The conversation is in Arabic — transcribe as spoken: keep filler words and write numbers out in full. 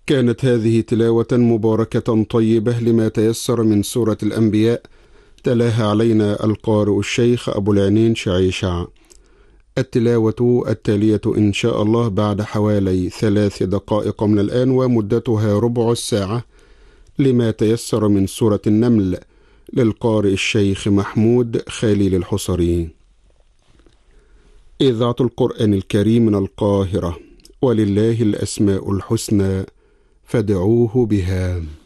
كانت هذه تلاوة مباركة طيبة لما تيسر من سورة الأنبياء، تلاها علينا القارئ الشيخ أبو العينين شعيشع. التلاوة التالية إن شاء الله بعد حوالي ثلاث دقائق من الآن، ومدتها ربع الساعة، لما تيسر من سورة النمل للقارئ الشيخ محمود خليل الحصري. إذاعة القرآن الكريم من القاهرة، ولله الأسماء الحسنى فادعوه بها.